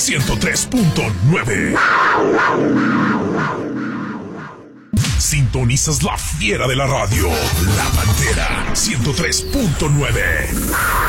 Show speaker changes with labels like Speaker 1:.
Speaker 1: 103.9. Sintonizas la fiera de la radio, La Pantera 103.9.